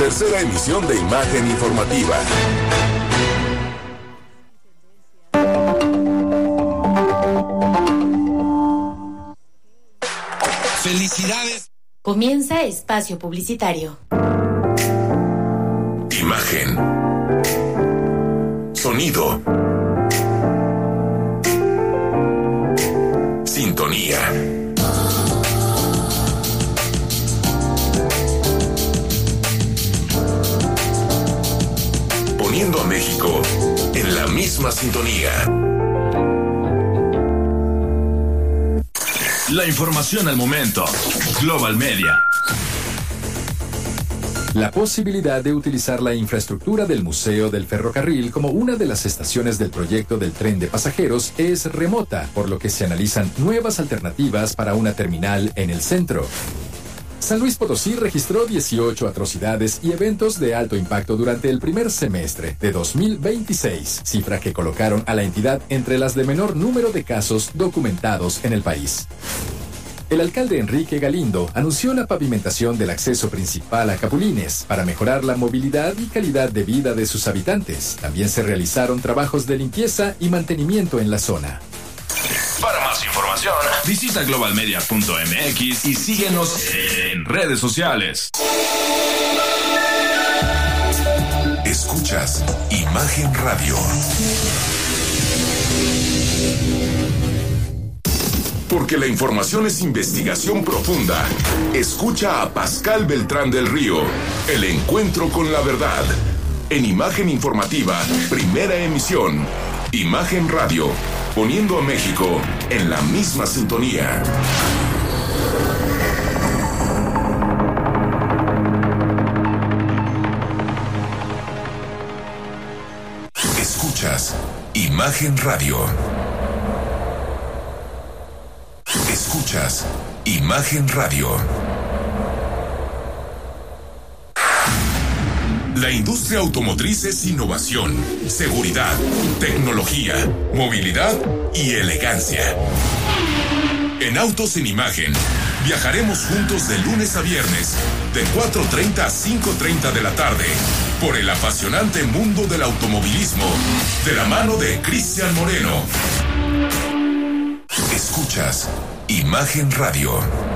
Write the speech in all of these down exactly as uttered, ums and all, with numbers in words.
Tercera emisión de Imagen Informativa. ¡Felicidades! Comienza espacio publicitario. Imagen. Sonido. Sintonía. Poniendo a México en la misma sintonía. La información al momento. Global Media. La posibilidad de utilizar la infraestructura del Museo del Ferrocarril como una de las estaciones del proyecto del tren de pasajeros es remota, por lo que se analizan nuevas alternativas para una terminal en el centro. San Luis Potosí registró dieciocho atrocidades y eventos de alto impacto durante el primer semestre de dos mil veintiséis, cifra que colocaron a la entidad entre las de menor número de casos documentados en el país. El alcalde Enrique Galindo anunció la pavimentación del acceso principal a Capulines para mejorar la movilidad y calidad de vida de sus habitantes. También se realizaron trabajos de limpieza y mantenimiento en la zona. Para más información, visita global media punto m x y síguenos en redes sociales. Escuchas Imagen Radio. Porque la información es investigación profunda. Escucha a Pascal Beltrán del Río. El encuentro con la verdad. En Imagen Informativa, primera emisión. Imagen Radio. Poniendo a México en la misma sintonía. Escuchas Imagen Radio. Escuchas Imagen Radio. La industria automotriz es innovación, seguridad, tecnología, movilidad y elegancia. En Autos en Imagen, viajaremos juntos de lunes a viernes, de cuatro treinta a cinco treinta de la tarde, por el apasionante mundo del automovilismo, de la mano de Cristian Moreno. Escuchas Imagen Radio.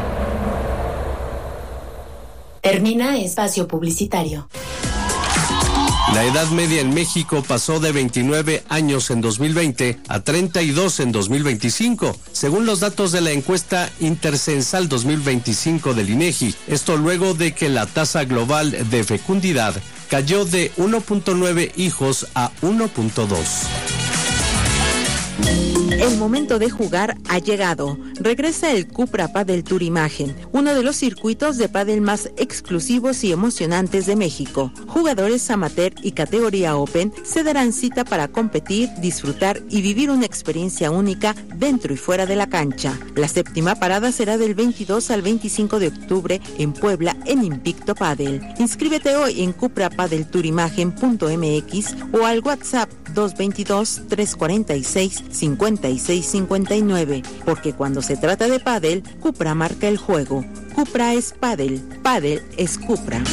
Termina espacio publicitario. La edad media en México pasó de veintinueve años en dos mil veinte a treinta y dos en dos mil veinticinco, según los datos de la encuesta Intercensal dos mil veinticinco del INEGI. Esto luego de que la tasa global de fecundidad cayó de uno punto nueve hijos a uno punto dos. El momento de jugar ha llegado. Regresa el Cupra Padel Tour Imagen, uno de los circuitos de pádel más exclusivos y emocionantes de México. Jugadores amateur y categoría Open se darán cita para competir, disfrutar y vivir una experiencia única dentro y fuera de la cancha. La séptima parada será del veintidós al veinticinco de octubre en Puebla en Invicto Padel. Inscríbete hoy en cupra padel tour imagen punto m x o al WhatsApp dos veintidós, tres cuarenta y seis, cincuenta y seis cincuenta y nueve, porque cuando se trata de pádel, Cupra marca el juego. Cupra es pádel, pádel es Cupra.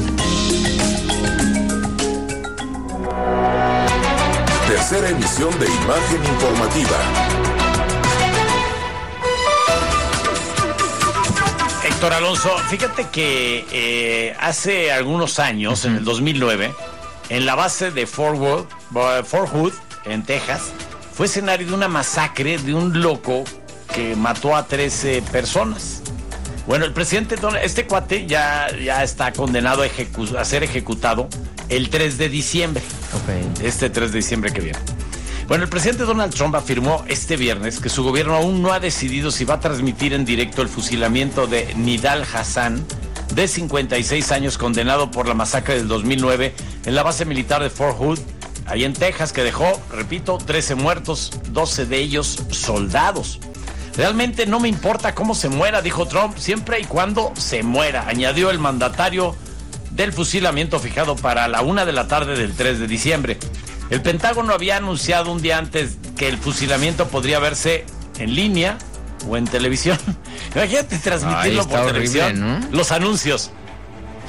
Tercera emisión de Imagen Informativa. Héctor Alonso, fíjate que eh, hace algunos años, uh-huh. en el dos mil nueve, en la base de Fort Worth, Fort Hood, en Texas, fue escenario de una masacre de un loco que mató a trece personas. Bueno, el presidente, este cuate ya, ya está condenado a, ejecu- a ser ejecutado el tres de diciembre. Okay. Este tres de diciembre que viene. Bueno, el presidente Donald Trump afirmó este viernes que su gobierno aún no ha decidido si va a transmitir en directo el fusilamiento de Nidal Hassan, de cincuenta y seis años, condenado por la masacre del dos mil nueve en la base militar de Fort Hood, ahí en Texas, que dejó, repito, trece muertos, doce de ellos soldados. Realmente no me importa cómo se muera, dijo Trump, siempre y cuando se muera, añadió el mandatario del fusilamiento fijado para la una de la tarde del tres de diciembre. El Pentágono había anunciado un día antes que el fusilamiento podría verse en línea o en televisión. Imagínate transmitirlo. Ay, por horrible, televisión, ¿no? Los anuncios.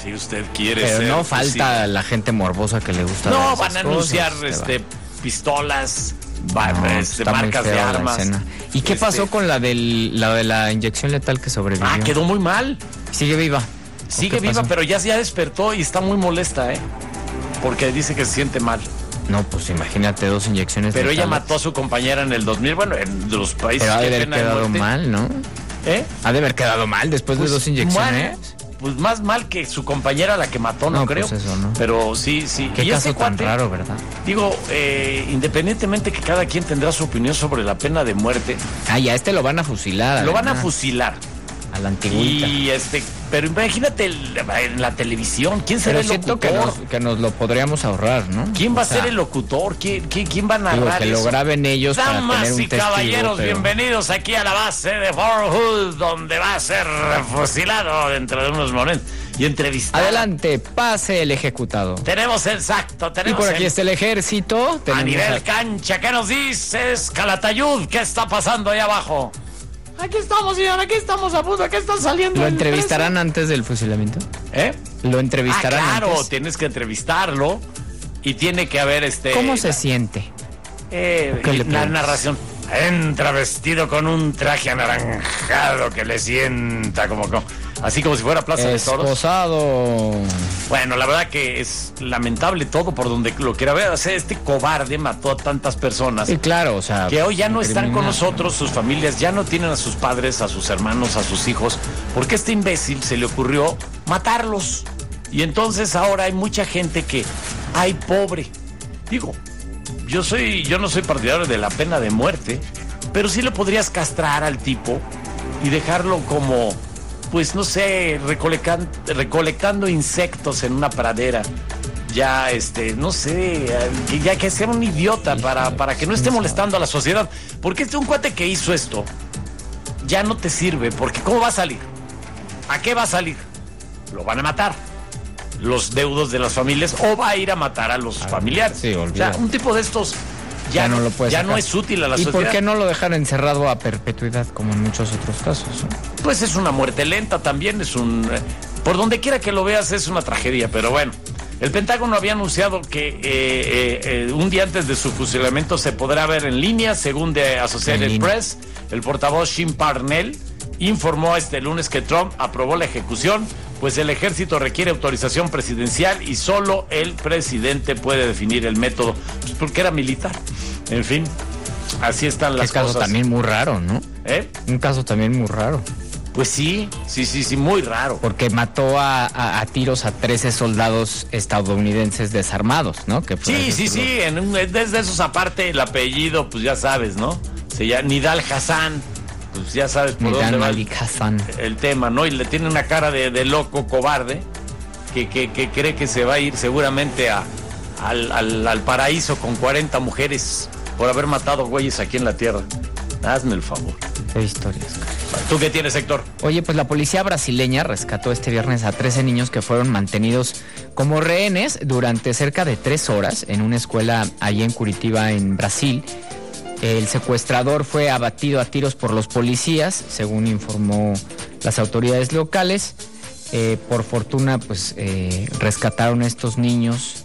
Si usted quiere Pero ser, no pues, falta sí. la gente morbosa que le gusta. No, ver van esas a anunciar cosas, este, pistolas, va- No, este, está muy marcas de fea la armas. escena. ¿Y qué Este, pasó con la, del, la de la inyección letal que sobrevivió? Ah, quedó muy mal. Sigue viva. Sigue ¿O qué viva, pasó? pero ya, ya despertó y está muy molesta, ¿eh? Porque dice que se siente mal. No, pues imagínate dos inyecciones Pero ella letales. mató a su compañera en el dos mil, bueno, en los países Pero ha de que haber pena de quedado muerte. mal, ¿no? ¿Eh? Ha de haber quedado mal después Pues, de dos inyecciones. bueno, pues más mal que su compañera la que mató, no, No, creo. pues eso, ¿no? Pero sí, sí. Qué Y caso ese tan cuate, raro, ¿verdad? digo, eh, independientemente que cada quien tendrá su opinión sobre la pena de muerte, Ah, ya este lo van a fusilar. lo van a además, fusilar. A la antigüita. Y este, pero imagínate el- en la televisión, ¿quién será Pero el siento que locutor? nos, que nos lo podríamos ahorrar, ¿no? ¿Quién va O a ser sea, el locutor? ¿Quién, quién, quién va a digo, narrar que lo eso? graben ellos para Damas tener un y testigo, caballeros, pero- bienvenidos aquí a la base de Fort Hood, donde va a ser fusilado dentro de unos momentos y entrevistado. Adelante, pase el ejecutado. Tenemos el exacto, Y tenemos por aquí el- está el ejército. a tenemos nivel a- cancha. ¿Qué nos dices, Calatayud? ¿Qué está pasando ahí abajo? Aquí estamos, señor, aquí estamos a punto, aquí están saliendo. ¿Lo el entrevistarán antes del fusilamiento? ¿Eh? ¿Lo Ah, entrevistarán claro, antes? tienes que entrevistarlo y tiene que haber este. ¿Cómo se siente? Eh, ¿Qué le la preguntas? narración. Entra vestido con un traje anaranjado que le sienta como, como así como si fuera Plaza de Toros. Esposado. Bueno, la verdad que es lamentable todo por donde lo quiera ver. O sea, este cobarde mató a tantas personas Sí, claro, o sea. que hoy ya no están con criminal. nosotros, sus familias ya no tienen a sus padres, a sus hermanos, a sus hijos, porque a este imbécil se le ocurrió matarlos. Y entonces ahora hay mucha gente que, ay, pobre. Digo, yo soy, yo no soy partidario de la pena de muerte, pero sí le podrías castrar al tipo y dejarlo como, pues no sé, recolectan- recolectando insectos en una pradera. Ya, este, no sé, que ya que sea un idiota para, para que no esté molestando a la sociedad. Porque este un cuate que hizo esto ya no te sirve, porque ¿cómo va a salir? ¿A qué va a salir? Lo van a matar los deudos de las familias o va a ir a matar a los familiares. sí, o olvídalo. sea, un tipo de estos ya, Ya no no, lo puedes ya sacar. no es útil a la ¿Y sociedad. por qué no lo dejan encerrado a perpetuidad como en muchos otros casos? ¿no? Pues es una muerte lenta también, es un... eh, por donde quiera que lo veas es una tragedia, pero bueno. El Pentágono había anunciado que eh, eh, eh, un día antes de su fusilamiento se podrá ver en línea, según de Associated En línea. Press. El portavoz Jim Parnell informó este lunes que Trump aprobó la ejecución, pues el ejército requiere autorización presidencial y solo el presidente puede definir el método, pues porque era militar. En fin, así están Qué las caso cosas. también muy raro, ¿no? ¿Eh? Un caso también muy raro. Pues sí, sí, sí, sí, muy raro. Porque mató a, a- a tiros a trece soldados estadounidenses desarmados, ¿no? Que fue- Sí, sí, sí, en un, desde esos aparte el apellido, pues ya sabes, ¿no? Se llama Nidal Hassan, pues ya sabes por Nidal dónde va Malik Hassan. el, el tema, ¿no? Y le tiene una cara de, de loco, cobarde, que, que, que cree que se va a ir seguramente a, al, al, al paraíso con cuarenta mujeres por haber matado güeyes aquí en la tierra. Hazme el favor. Qué historias. ¿Tú qué tienes, Héctor? Oye, pues la policía brasileña rescató este viernes a trece niños que fueron mantenidos como rehenes durante cerca de tres horas en una escuela allí en Curitiba, en Brasil. El secuestrador fue abatido a tiros por los policías, según informó las autoridades locales. Eh, por fortuna, pues eh, rescataron a estos niños,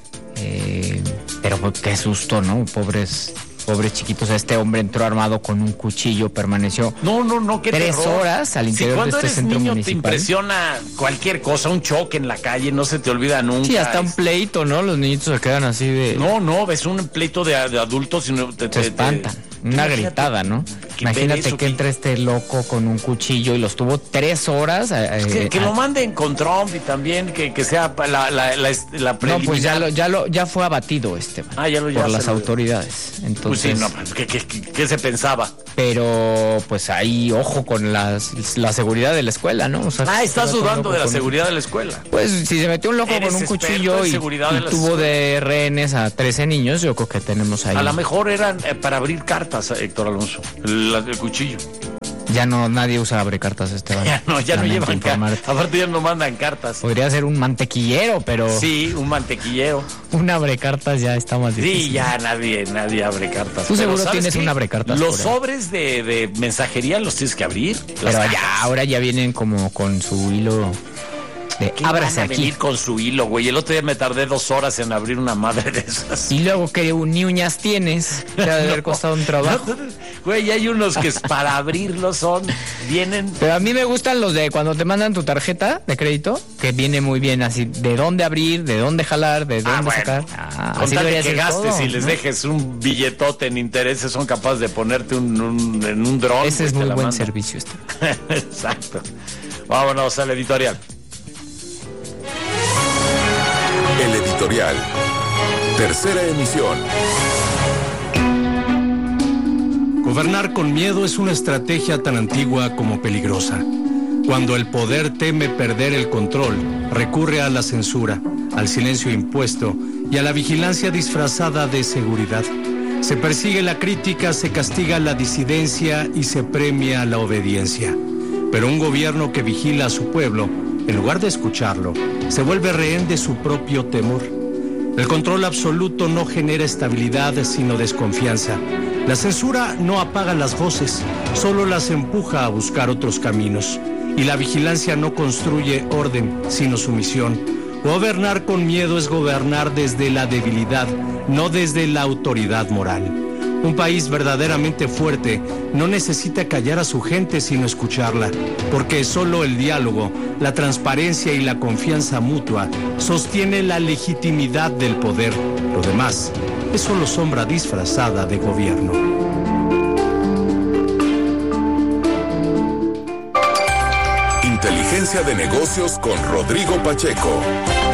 eh, pero qué susto, ¿no? Pobres... Pobres chiquitos, este hombre entró armado con un cuchillo, permaneció No, no, no, qué tres terror. horas al interior si cuando de este eres centro niño municipal. te impresiona cualquier cosa, un choque en la calle, no se te olvida nunca. Sí, hasta un Es- pleito, ¿no? Los niñitos se quedan así de... No, no, ves un pleito de, de adultos y no, te, se te- espantan. te- Una imagínate gritada, ¿no? que Imagínate ver eso, que entra este loco con un cuchillo y los tuvo tres horas. eh, Que, eh, que a- lo manden con Trump y también que, que sea pa- la, la, la, la No, preliminar. pues ya lo, ya lo, ya fue abatido este Ah, ya lo- ya por se las lo- autoridades. Pues Entonces, sí, no, pues, ¿qué, qué, qué- qué se pensaba? pero pues ahí ojo con las, la seguridad de la escuela, ¿no? O sea, Ah, estás si te vas dudando loco de la con- seguridad de la escuela. Pues si se metió un loco Eres con un experto cuchillo en y, seguridad de y las tuvo escuelas. de rehenes a trece niños, yo creo que tenemos ahí. A lo mejor eran eh, para abrir cartas, Héctor Alonso, el, el cuchillo. Ya no, nadie usa abrecartas, Esteban. Ya no, ya no Lamento llevan cartas. informarte. Aparte ya no mandan cartas. Podría ser un mantequillero, pero Sí, un mantequillero. un abrecartas ya está más difícil. Sí, ya nadie, nadie abre cartas. Tú Pero seguro ¿sabes tienes qué? un abrecartas Los por ahí. sobres de, de mensajería los tienes que abrir. Las Pero cajas. ya, ahora ya vienen como con su hilo de ¿Qué ábrase van a aquí. venir con su hilo, güey? El otro día me tardé dos horas en abrir una madre de esas. Y luego, ¿qué ni uñas tienes? Te ha de haber costado un trabajo. Güey, hay unos que para abrirlos son, vienen... Pero a mí me gustan los de cuando te mandan tu tarjeta de crédito, que viene muy bien así, de dónde abrir, de dónde jalar, de dónde Ah, bueno. sacar. Ah, Con así tal de debería que ser gastes todo, y les ¿no? dejes un billetote en intereses, son capaces de ponerte un, un- en un dron. Ese es güey, te muy la buen mandan. servicio este. Exacto. Vámonos al editorial. El editorial. Tercera emisión. Gobernar con miedo es una estrategia tan antigua como peligrosa. Cuando el poder teme perder el control, recurre a la censura, al silencio impuesto y a la vigilancia disfrazada de seguridad. Se persigue la crítica, se castiga la disidencia y se premia la obediencia. Pero un gobierno que vigila a su pueblo, en lugar de escucharlo, se vuelve rehén de su propio temor. El control absoluto no genera estabilidad, sino desconfianza. La censura no apaga las voces, solo las empuja a buscar otros caminos. Y la vigilancia no construye orden, sino sumisión. Gobernar con miedo es gobernar desde la debilidad, no desde la autoridad moral. Un país verdaderamente fuerte no necesita callar a su gente sino escucharla, porque solo el diálogo, la transparencia y la confianza mutua sostiene la legitimidad del poder. Lo demás es solo sombra disfrazada de gobierno. Inteligencia de negocios con Rodrigo Pacheco.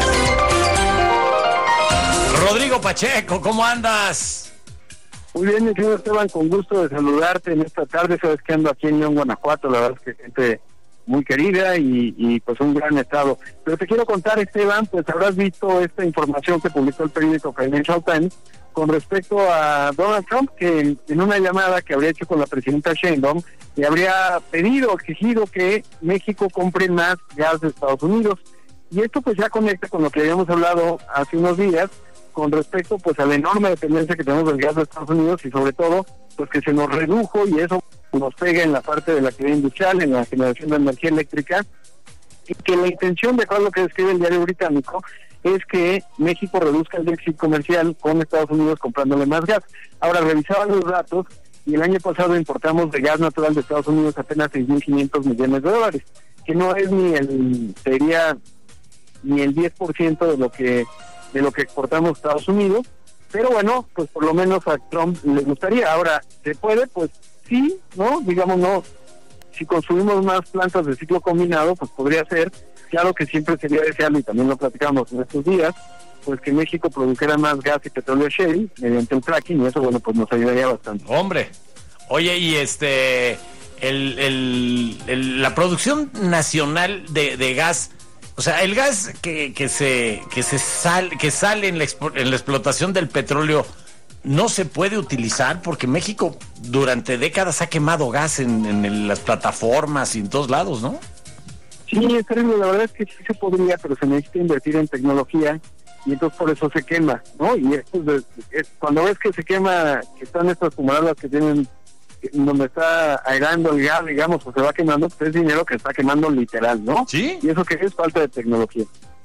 Rodrigo Pacheco, ¿cómo andas? Muy bien, mi querido Esteban, con gusto de saludarte en esta tarde. Sabes que ando aquí en León, Guanajuato, la verdad es que gente muy querida y, y pues un gran estado. Pero te quiero contar, Esteban, pues habrás visto esta información que publicó el periódico Financial Times con respecto a Donald Trump, que en, en una llamada que habría hecho con la presidenta Sheinbaum, le habría pedido, exigido que México compre más gas de Estados Unidos. Y esto pues ya conecta con lo que habíamos hablado hace unos días, con respecto pues a la enorme dependencia que tenemos del gas de Estados Unidos y sobre todo pues que se nos redujo y eso nos pega en la parte de la actividad industrial, en la generación de energía eléctrica, y que la intención, de acuerdo a lo que describe el diario británico, es que México reduzca el déficit comercial con Estados Unidos comprándole más gas. Ahora, revisaban los datos y el año pasado importamos de gas natural de Estados Unidos apenas seis mil quinientos millones de dólares, que no es ni el, sería ni el diez por ciento de lo que de lo que exportamos a Estados Unidos, pero bueno, pues por lo menos a Trump le gustaría. Ahora, ¿se puede? Pues sí, ¿no? Digamos, no, si construimos más plantas de ciclo combinado, pues podría ser. Claro que siempre sería deseable, y también lo platicamos en estos días, pues que México produjera más gas y petróleo shale mediante el fracking, y eso, bueno, pues nos ayudaría bastante. Hombre, oye, y este, el, el, el- la producción nacional de, de gas, o sea, el gas que, que se que se sal, que sale en la, expo- en la explotación del petróleo no se puede utilizar porque México durante décadas ha quemado gas en, en el- las plataformas y en todos lados, ¿no? Sí, es terrible, la verdad es que sí se podría, pero se necesita invertir en tecnología y entonces por eso se quema, ¿no? Y esto es de- es- cuando ves que se quema, que están estas fumaradas que tienen, donde está airando el gas, digamos, o se va quemando, pues es dinero que está quemando literal, ¿no? Sí. Y eso que es falta de tecnología.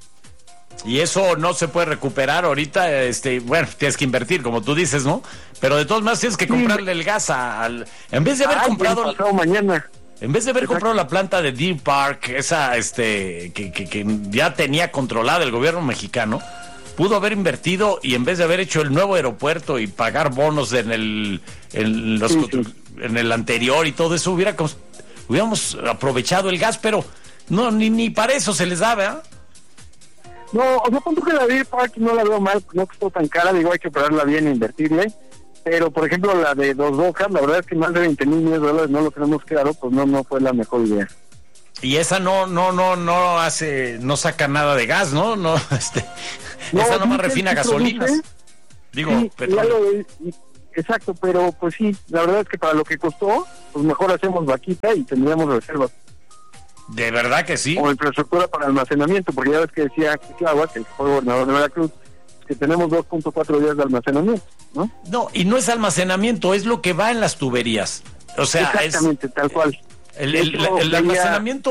Y eso no se puede recuperar ahorita, este, bueno, tienes que invertir, como tú dices, ¿no? Pero de todos modos tienes que comprarle el gas a- al... En vez de haber Ay, comprado... el pasado mañana. En vez de haber Exacto. comprado la planta de Deer Park, esa este que, que, que ya tenía controlada el gobierno mexicano, pudo haber invertido y en vez de haber hecho el nuevo aeropuerto y pagar bonos en el en, los, Sí, sí. en el anterior y todo eso, hubiera cons- hubiéramos aprovechado el gas, pero no ni, ni para eso se les da, ¿verdad? No, o sea, punto que la Deer Park no la veo mal, no costó tan cara, digo, hay que operarla bien e invertirle. Pero, por ejemplo, la de Dos Bocas, la verdad es que más de veinte mil millones de dólares no lo tenemos claro, pues no no fue la mejor idea. Y esa no no no no hace no saca nada de gas, ¿no? No este No, esa nomás sí, refina sí gasolinas. produce. Digo, Sí, petróleo. ya lo- exacto, pero pues sí, la verdad es que para lo que costó, pues mejor hacemos vaquita y tendríamos reservas. De verdad que sí. O infraestructura para almacenamiento, porque ya ves que decía Claudia, que fue gobernador de Veracruz, que tenemos dos punto cuatro días de almacenamiento, ¿no? No, y no es almacenamiento, es lo que va en las tuberías. O sea, Exactamente, es, tal cual. el, De el- hecho, el veía- almacenamiento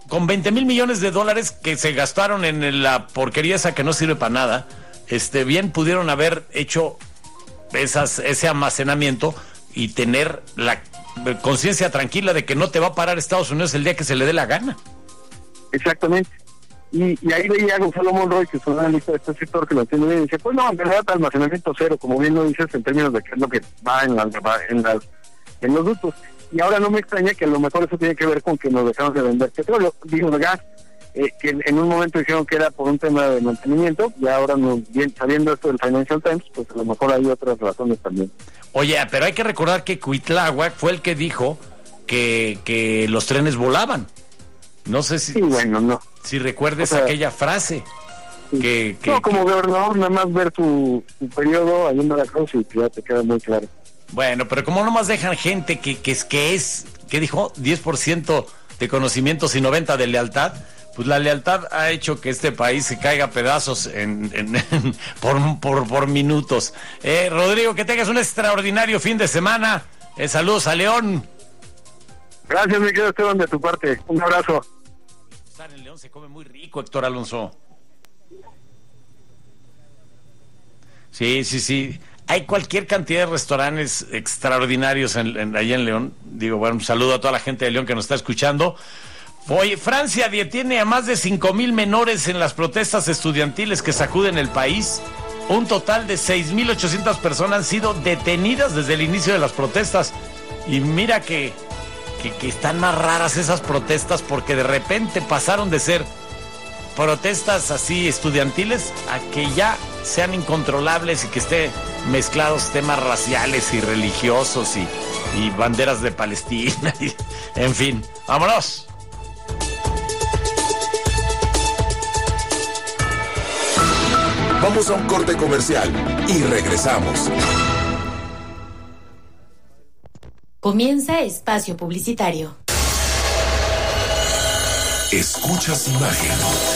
con veinte mil millones de dólares que se gastaron en la porquería esa que no sirve para nada, este, bien pudieron haber hecho esas, ese almacenamiento y tener la conciencia tranquila de que no te va a parar Estados Unidos el día que se le dé la gana. Exactamente. Y, y ahí veía a Gonzalo Monroy, que es un analista de este sector, que lo entiende bien, y dice, pues no, en verdad almacenamiento cero, como bien lo dices, en términos de qué es lo que va en, la, en, las, en los ductos. Y ahora no me extraña que a lo mejor eso tiene que ver con que nos dejamos de vender petróleo, digo, de gas, eh, que en un momento dijeron que era por un tema de mantenimiento, y ahora no, bien, sabiendo esto del Financial Times, pues a lo mejor hay otras razones también. Oye, pero hay que recordar que Cuitláhuac fue el que dijo que, que los trenes volaban. No sé si... Sí, bueno, no. Si recuerdes, o sea, aquella frase. Sí. Que, que, no, como que... gobernador, nada más ver tu, tu periodo ahí en Veracruz y ya te queda muy claro. Bueno, pero como nomás dejan gente que, que es, que es, ¿qué dijo? diez por ciento de conocimientos y noventa por ciento de lealtad, pues la lealtad ha hecho que este país se caiga a pedazos en, en, en, por, por, por minutos. Eh, Rodrigo, que tengas un extraordinario fin de semana. Eh, saludos a León. Gracias, mi querido Esteban, de tu parte. Un abrazo. En León se come muy rico, Héctor Alonso. Sí, sí, sí. Hay cualquier cantidad de restaurantes extraordinarios en, en, allá en León. Digo, bueno, un saludo a toda la gente de León que nos está escuchando. Oye, Francia detiene a más de cinco mil menores en las protestas estudiantiles que sacuden el país. Un total de seis mil ochocientas personas han sido detenidas desde el inicio de las protestas. Y mira que, que, que están más raras esas protestas porque de repente pasaron de ser protestas así estudiantiles a que ya sean incontrolables y que estén mezclados temas raciales y religiosos y, y banderas de Palestina. Y, en fin, vámonos. Vamos a un corte comercial y regresamos. Comienza Espacio Publicitario. Escuchas imagen.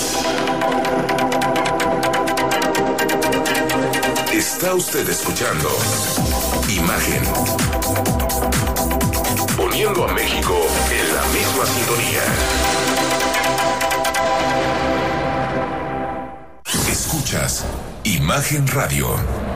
Está usted escuchando Imagen. Poniendo a México en la misma sintonía. Escuchas Imagen Radio.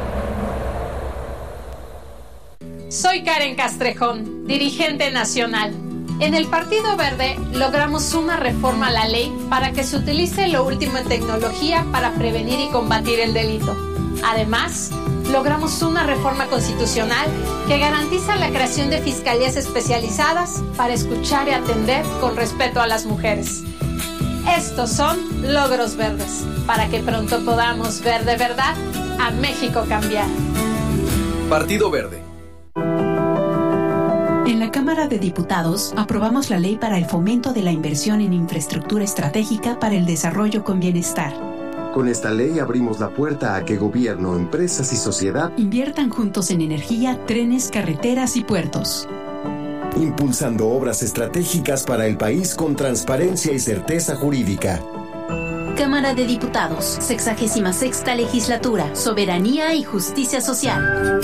Soy Karen Castrejón, dirigente nacional. En el Partido Verde logramos una reforma a la ley para que se utilice lo último en tecnología para prevenir y combatir el delito. Además, logramos una reforma constitucional que garantiza la creación de fiscalías especializadas para escuchar y atender con respeto a las mujeres. Estos son logros verdes, para que pronto podamos ver de verdad a México cambiar. Partido Verde. En la Cámara de Diputados aprobamos la ley para el fomento de la inversión en infraestructura estratégica para el desarrollo con bienestar. Con esta ley abrimos la puerta a que gobierno, empresas y sociedad inviertan juntos en energía, trenes, carreteras y puertos. Impulsando obras estratégicas para el país con transparencia y certeza jurídica. Cámara de Diputados, sexagésima sexta legislatura, soberanía y justicia social.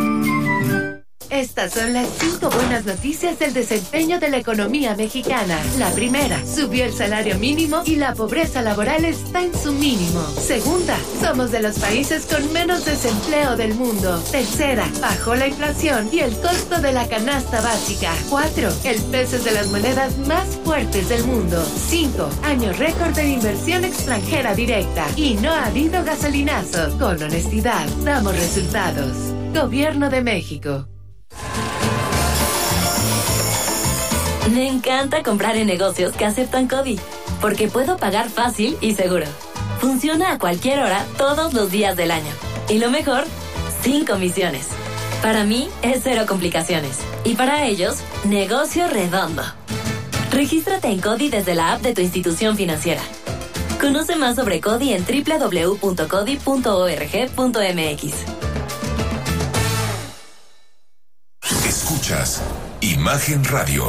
Estas son las cinco buenas noticias del desempeño de la economía mexicana. La primera, subió el salario mínimo y la pobreza laboral está en su mínimo. Segunda, somos de los países con menos desempleo del mundo. Tercera, bajó la inflación y el costo de la canasta básica. Cuatro, el peso es de las monedas más fuertes del mundo. Cinco, año récord de inversión extranjera directa. Y no ha habido gasolinazo. Con honestidad, damos resultados. Gobierno de México. Me encanta comprar en negocios que aceptan CODI, porque puedo pagar fácil y seguro. Funciona a cualquier hora, todos los días del año. Y lo mejor, sin comisiones. Para mí, es cero complicaciones. Y para ellos, negocio redondo. Regístrate en CODI desde la app de tu institución financiera. Conoce más sobre CODI en doble u doble u doble u punto codi punto org punto m x. Escuchas Imagen Radio.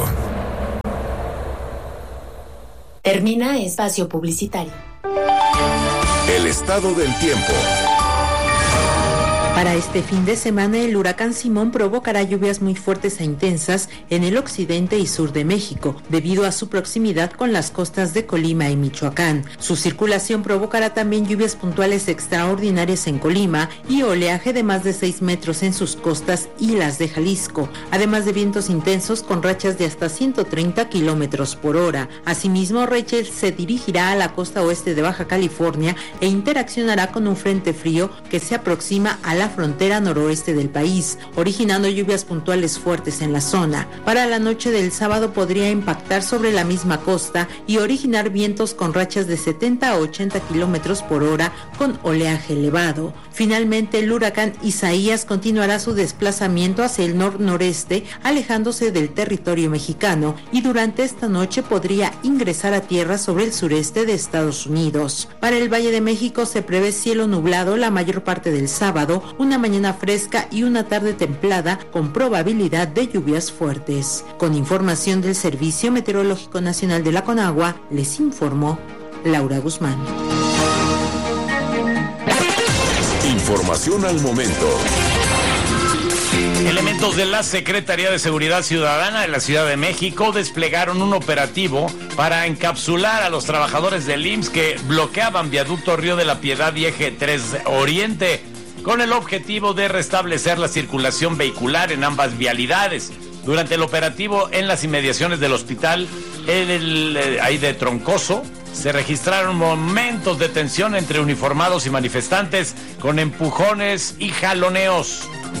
Termina Espacio Publicitario. El estado del tiempo. Para este fin de semana, el huracán Simón provocará lluvias muy fuertes e intensas en el occidente y sur de México, debido a su proximidad con las costas de Colima y Michoacán. Su circulación provocará también lluvias puntuales extraordinarias en Colima y oleaje de más de seis metros en sus costas y las de Jalisco, además de vientos intensos con rachas de hasta ciento treinta kilómetros por hora. Asimismo, Rachel se dirigirá a la costa oeste de Baja California e interaccionará con un frente frío que se aproxima a la frontera noroeste del país, originando lluvias puntuales fuertes en la zona. Para la noche del sábado podría impactar sobre la misma costa y originar vientos con rachas de setenta a ochenta kilómetros por hora con oleaje elevado. Finalmente, el huracán Isaías continuará su desplazamiento hacia el nor-noreste, alejándose del territorio mexicano, y durante esta noche podría ingresar a tierra sobre el sureste de Estados Unidos. Para el Valle de México se prevé cielo nublado la mayor parte del sábado, una mañana fresca y una tarde templada con probabilidad de lluvias fuertes. Con información del Servicio Meteorológico Nacional de la Conagua, les informó Laura Guzmán. Información al momento. Elementos de la Secretaría de Seguridad Ciudadana de la Ciudad de México desplegaron un operativo para encapsular a los trabajadores del I M S S que bloqueaban viaducto Río de la Piedad y Eje tres Oriente, con el objetivo de restablecer la circulación vehicular en ambas vialidades. Durante el operativo en las inmediaciones del hospital, en el, eh, ahí de Troncoso, se registraron momentos de tensión entre uniformados y manifestantes con empujones y jaloneos.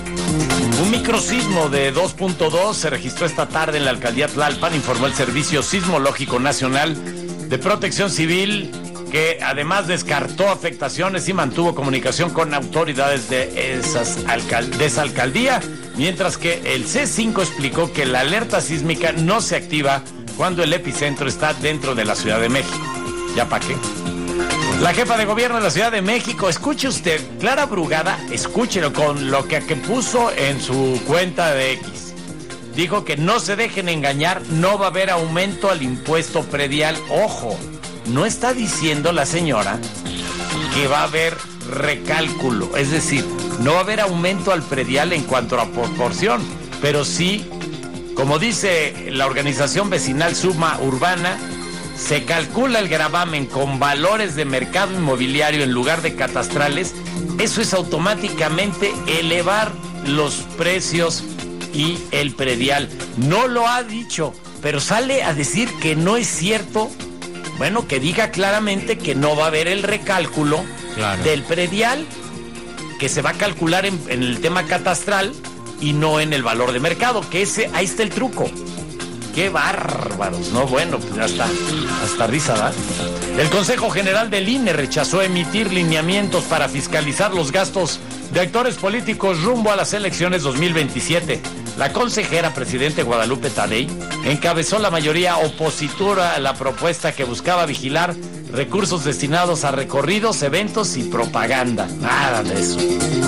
Un microsismo de dos punto dos se registró esta tarde en la alcaldía Tlalpan, informó el Servicio Sismológico Nacional de Protección Civil, que además descartó afectaciones y mantuvo comunicación con autoridades de, esas alcal- de esa alcaldía, mientras que el C cinco explicó que la alerta sísmica no se activa cuando el epicentro está dentro de la Ciudad de México. ¿Ya pa' qué? La jefa de gobierno de la Ciudad de México, escuche usted, Clara Brugada, escúchelo con lo que, que puso en su cuenta de X. Dijo que no se dejen engañar, no va a haber aumento al impuesto predial. Ojo, no está diciendo la señora que va a haber recálculo, es decir, no va a haber aumento al predial en cuanto a proporción, pero sí, como dice la organización vecinal Suma Urbana, se calcula el gravamen con valores de mercado inmobiliario en lugar de catastrales. Eso es automáticamente elevar los precios y el predial. No lo ha dicho, pero sale a decir que no es cierto. Bueno, que diga claramente que no va a haber el recálculo, claro, del predial, que se va a calcular en, en el tema catastral y no en el valor de mercado, que ese, ahí está el truco. ¡Qué bárbaros! No, bueno, pues ya está. Hasta risa, ¿verdad? El Consejo General del I N E rechazó emitir lineamientos para fiscalizar los gastos de actores políticos rumbo a las elecciones dos mil veintisiete. La consejera presidente Guadalupe Tadei encabezó la mayoría opositora a la propuesta que buscaba vigilar recursos destinados a recorridos, eventos y propaganda. Nada de eso.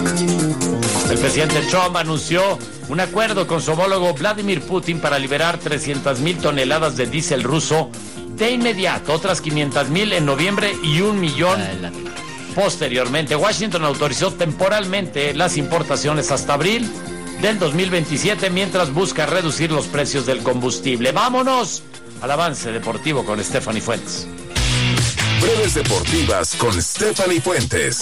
El presidente Trump anunció un acuerdo con su homólogo Vladimir Putin para liberar trescientas mil toneladas de diésel ruso de inmediato, otras quinientas mil en noviembre y un millón posteriormente. Washington autorizó temporalmente las importaciones hasta abril del dos mil veintisiete mientras busca reducir los precios del combustible. ¡Vámonos al avance deportivo con Stephanie Fuentes! Breves deportivas con Stephanie Fuentes.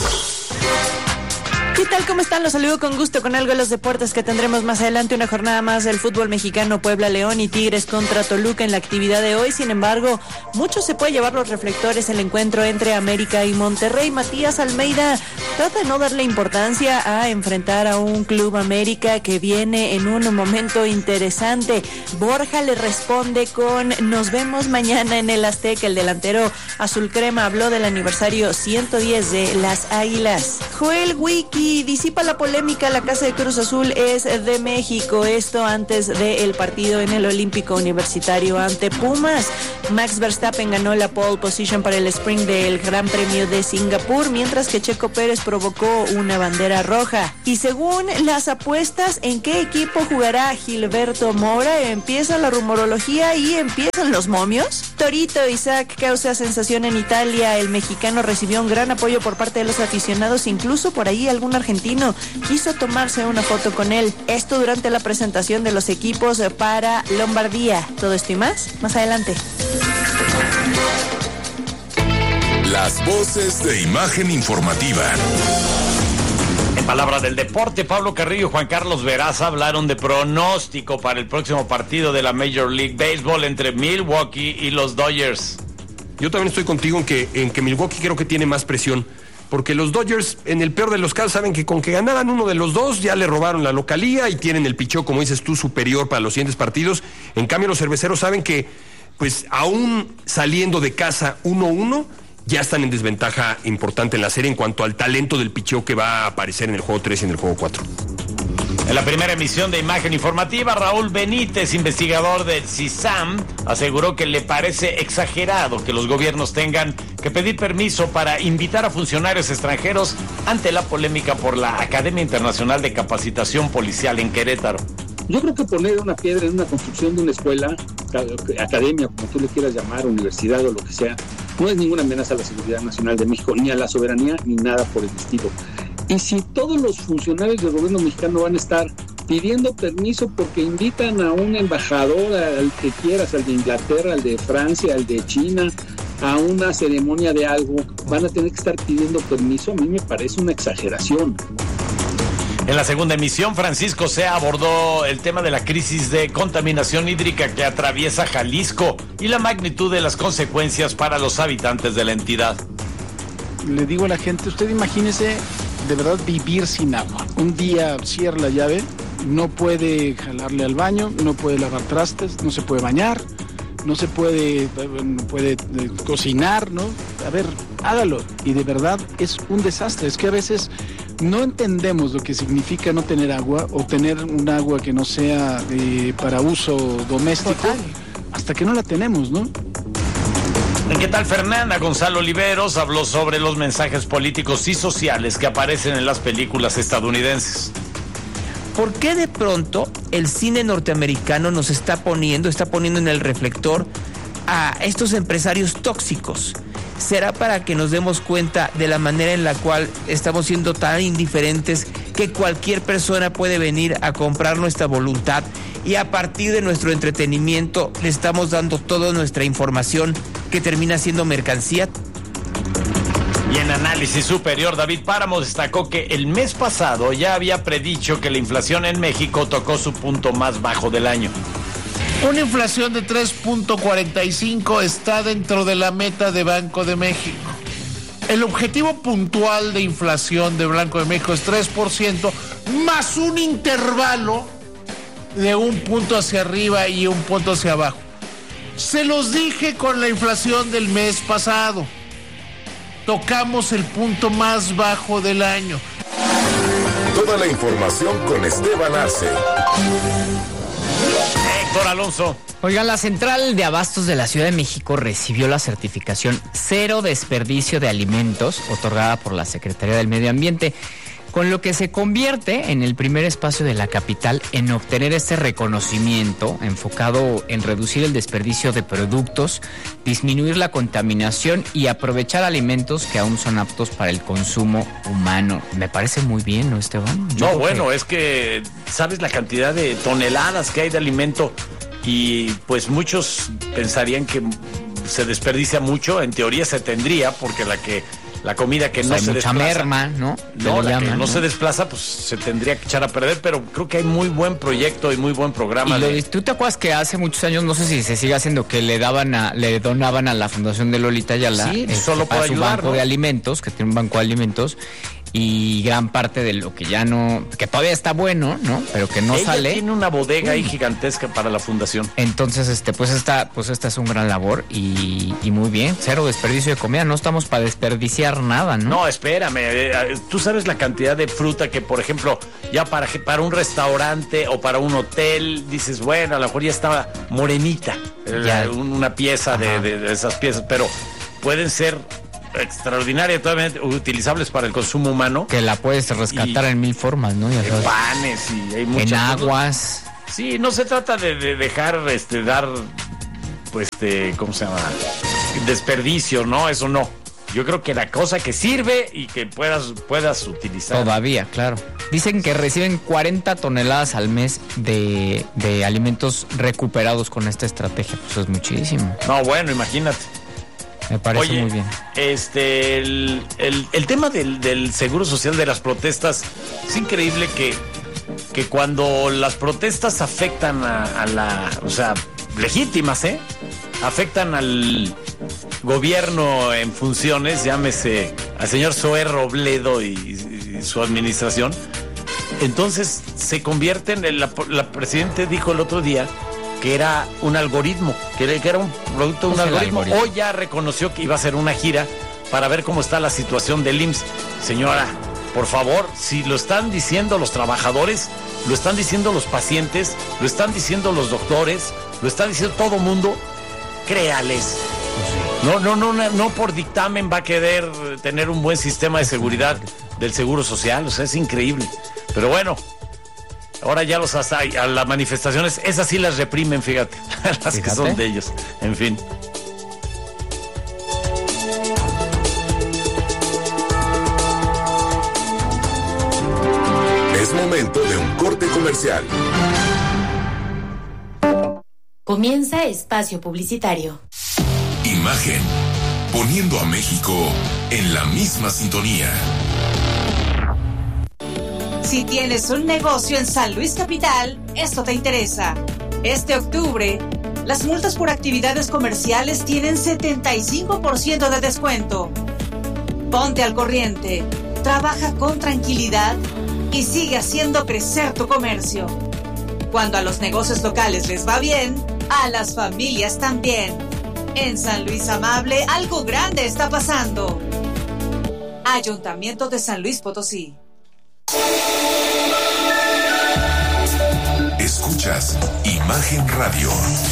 ¿Qué tal? ¿Cómo están? Los saludo con gusto con algo de los deportes que tendremos más adelante. Una jornada más del fútbol mexicano, Puebla León y Tigres contra Toluca en la actividad de hoy. Sin embargo, mucho se puede llevar los reflectores el encuentro entre América y Monterrey. Matías Almeida trata de no darle importancia a enfrentar a un Club América que viene en un momento interesante. Borja le responde con: nos vemos mañana en el Azteca. El delantero azul crema habló del aniversario ciento diez de las Águilas. Joel Wiki disipa la polémica, la casa de Cruz Azul es de México. Esto antes del partido en el Olímpico Universitario ante Pumas. Max Verstappen ganó la pole position para el sprint del Gran Premio de Singapur, mientras que Checo Pérez provocó una bandera roja. Y según las apuestas, ¿en qué equipo jugará Gilberto Mora? Empieza la rumorología y empiezan los momios. Torito Isaac causa sensación en Italia. El mexicano recibió un gran apoyo por parte de los aficionados, incluso por ahí algún argentino quiso tomarse una foto con él. Esto durante la presentación de los equipos para Lombardía. Todo esto y más, más adelante. Las voces de Imagen Informativa. En palabra del deporte, Pablo Carrillo y Juan Carlos Veraza hablaron de pronóstico para el próximo partido de la Major League Baseball entre Milwaukee y los Dodgers. Yo también estoy contigo en que, en que Milwaukee creo que tiene más presión, porque los Dodgers, en el peor de los casos, saben que con que ganaran uno de los dos, ya le robaron la localía y tienen el picheo, como dices tú, superior para los siguientes partidos. En cambio, los cerveceros saben que, pues, aún saliendo de casa uno uno, ya están en desventaja importante en la serie en cuanto al talento del picheo que va a aparecer en el juego tres y en el juego cuatro. En la primera emisión de Imagen Informativa, Raúl Benítez, investigador del CISAM, aseguró que le parece exagerado que los gobiernos tengan que pedir permiso para invitar a funcionarios extranjeros ante la polémica por la Academia Internacional de Capacitación Policial en Querétaro. Yo creo que poner una piedra en una construcción de una escuela, academia, como tú le quieras llamar, universidad o lo que sea, no es ninguna amenaza a la seguridad nacional de México, ni a la soberanía, ni nada por el estilo. Y si todos los funcionarios del gobierno mexicano van a estar pidiendo permiso porque invitan a un embajador, al que quieras, al de Inglaterra, al de Francia, al de China, a una ceremonia de algo, van a tener que estar pidiendo permiso, a mí me parece una exageración. En la segunda emisión, Francisco Sea abordó el tema de la crisis de contaminación hídrica que atraviesa Jalisco y la magnitud de las consecuencias para los habitantes de la entidad. Le digo a la gente, usted imagínese de verdad vivir sin agua. Un día cierra la llave, no puede jalarle al baño, no puede lavar trastes, no se puede bañar, no se puede, no puede cocinar, ¿no? A ver, hágalo. Y de verdad es un desastre. Es que a veces no entendemos lo que significa no tener agua o tener un agua que no sea eh, para uso doméstico. Total. Hasta que no la tenemos, ¿no? ¿Qué tal, Fernanda? Gonzalo Oliveros habló sobre los mensajes políticos y sociales que aparecen en las películas estadounidenses. ¿Por qué de pronto el cine norteamericano nos está poniendo, está poniendo en el reflector a estos empresarios tóxicos? ¿Será para que nos demos cuenta de la manera en la cual estamos siendo tan indiferentes que cualquier persona puede venir a comprar nuestra voluntad y a partir de nuestro entretenimiento le estamos dando toda nuestra información que termina siendo mercancía? Y en análisis superior, David Páramo destacó que el mes pasado ya había predicho que la inflación en México tocó su punto más bajo del año. Una inflación de tres punto cuarenta y cinco está dentro de la meta de Banco de México. El objetivo puntual de inflación de Banco de México es tres por ciento, más un intervalo de un punto hacia arriba y un punto hacia abajo. Se los dije con la inflación del mes pasado. Tocamos el punto más bajo del año. Toda la información con Esteban Arce. Héctor Alonso. Oigan, la Central de Abastos de la Ciudad de México recibió la certificación Cero Desperdicio de Alimentos, otorgada por la Secretaría del Medio Ambiente, con lo que se convierte en el primer espacio de la capital en obtener este reconocimiento enfocado en reducir el desperdicio de productos, disminuir la contaminación y aprovechar alimentos que aún son aptos para el consumo humano. Me parece muy bien, ¿no, Esteban? Yo no, bueno, que... es que sabes la cantidad de toneladas que hay de alimento y pues muchos pensarían que se desperdicia mucho. En teoría se tendría, porque la que la comida que pues no hay se mucha desplaza, merma, ¿no? No, la llaman, que no, ¿no? se desplaza, pues se tendría que echar a perder, pero creo que hay muy buen proyecto y muy buen programa. Y lo, de... ¿Tú te acuerdas que hace muchos años, no sé si se sigue haciendo, que le daban a, le donaban a la Fundación de Lolita Ayala, sí, este, solo para por su ayudar, banco ¿no? de alimentos, que tiene un banco de alimentos, y gran parte de lo que ya no, que todavía está bueno, ¿no? Pero que no Ella sale. Tiene una bodega ahí gigantesca para la fundación. Entonces, este, pues esta, pues esta es un gran labor y, y muy bien, cero desperdicio de comida, no estamos para desperdiciar nada, ¿no? No, espérame, eh, tú sabes la cantidad de fruta que, por ejemplo, ya para, para un restaurante o para un hotel, dices, bueno, a lo mejor ya estaba morenita, la, una pieza de, de, de esas piezas, pero pueden ser extraordinariamente utilizables para el consumo humano. Que la puedes rescatar y en mil formas, ¿no? Ya en panes y hay muchas. En aguas. Sí, no se trata de, de dejar, este, dar, pues, este, ¿cómo se llama? Desperdicio, ¿no? Eso no. Yo creo que la cosa que sirve y que puedas, puedas utilizar. Todavía, claro. Dicen que reciben cuarenta toneladas al mes de, de alimentos recuperados con esta estrategia. Pues es muchísimo. No, bueno, imagínate. Me parece Oye, muy bien. Este, el, el, el tema del, del seguro social de las protestas, es increíble que, que cuando las protestas afectan a, a la, o sea, legítimas, ¿eh? Afectan al gobierno en funciones, llámese al señor Zoé Robledo y, y su administración, entonces se convierten en, la, la presidente dijo el otro día que era un algoritmo, que era, que era un producto de un algoritmo. algoritmo. Hoy ya reconoció que iba a hacer una gira para ver cómo está la situación del I M S S. Señora, por favor, si lo están diciendo los trabajadores, lo están diciendo los pacientes, lo están diciendo los doctores, lo está diciendo todo mundo, créales. No, no, no, no, no por dictamen va a querer tener un buen sistema de seguridad del Seguro Social, o sea, es increíble. Pero bueno, ahora ya los hasta a las manifestaciones, esas sí las reprimen, fíjate, las fíjate. que son de ellos. En fin. Es momento de un corte comercial. Comienza Espacio Publicitario. Imagen, poniendo a México en la misma sintonía. Si tienes un negocio en San Luis Capital, esto te interesa. Este octubre, las multas por actividades comerciales tienen setenta y cinco por ciento de descuento. Ponte al corriente, trabaja con tranquilidad y sigue haciendo crecer tu comercio. Cuando a los negocios locales les va bien, a las familias también. En San Luis Amable, algo grande está pasando. Ayuntamiento de San Luis Potosí. Escuchas Imagen Radio.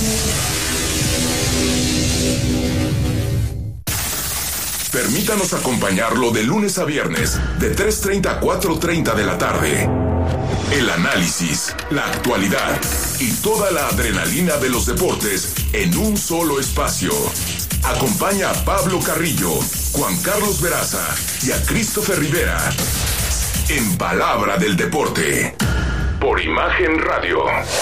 Permítanos acompañarlo de lunes a viernes, de tres treinta a cuatro treinta de la tarde. El análisis, la actualidad y toda la adrenalina de los deportes en un solo espacio. Acompaña a Pablo Carrillo, Juan Carlos Veraza y a Christopher Rivera en Palabra del Deporte por Imagen Radio.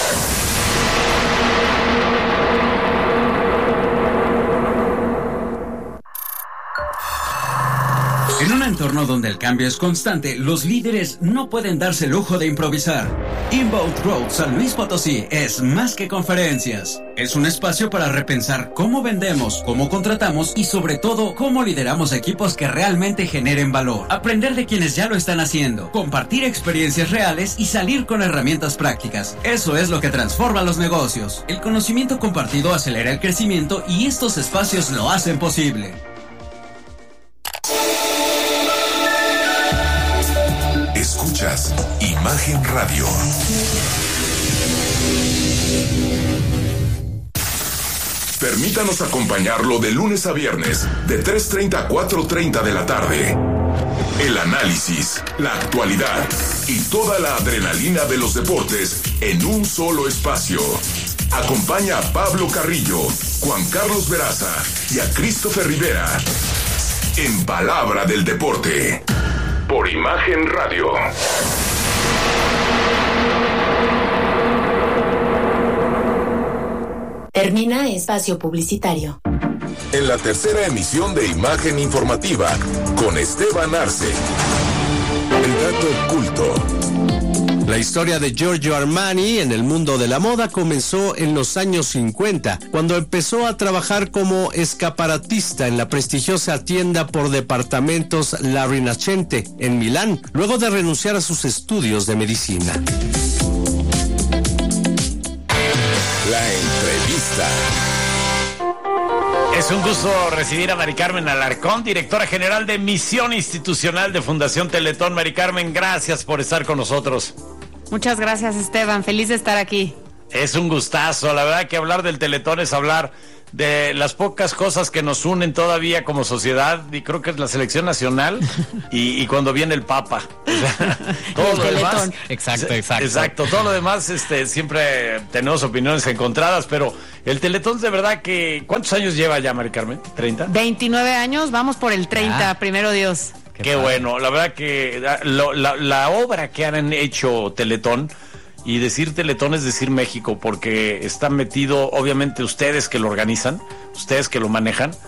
En un entorno donde el cambio es constante, los líderes no pueden darse el lujo de improvisar. Inbound Road San Luis Potosí es más que conferencias. Es un espacio para repensar cómo vendemos, cómo contratamos y sobre todo cómo lideramos equipos que realmente generen valor. Aprender de quienes ya lo están haciendo, compartir experiencias reales y salir con herramientas prácticas. Eso es lo que transforma los negocios. El conocimiento compartido acelera el crecimiento y estos espacios lo hacen posible. Escuchas Imagen Radio. Permítanos acompañarlo de lunes a viernes, de tres treinta a cuatro treinta de la tarde. El análisis, la actualidad y toda la adrenalina de los deportes en un solo espacio. Acompaña a Pablo Carrillo, Juan Carlos Veraza y a Christopher Rivera en Palabra del Deporte por Imagen Radio. Termina Espacio Publicitario. En la tercera emisión de Imagen Informativa con Esteban Arce. El dato oculto. La historia de Giorgio Armani en el mundo de la moda comenzó en los años cincuenta, cuando empezó a trabajar como escaparatista en la prestigiosa tienda por departamentos La Rinascente en Milán, luego de renunciar a sus estudios de medicina. La entrevista. Es un gusto recibir a Mari Carmen Alarcón, directora general de Misión Institucional de Fundación Teletón. Mari Carmen, gracias por estar con nosotros. Muchas gracias, Esteban. Feliz de estar aquí. Es un gustazo. La verdad que hablar del Teletón es hablar de las pocas cosas que nos unen todavía como sociedad, y creo que es la selección nacional y, y cuando viene el Papa. O sea, todo lo demás. Exacto, exacto. Exacto, todo lo demás este, siempre tenemos opiniones encontradas, pero el Teletón de verdad que... ¿Cuántos años lleva ya, Mari Carmen? ¿treinta? veintinueve años, vamos por el treinta, ah, primero Dios. Qué, Qué bueno, la verdad que lo, la, la obra que han hecho Teletón, y decir Teletón es decir México, porque está metido, obviamente ustedes que lo organizan, ustedes que lo manejan,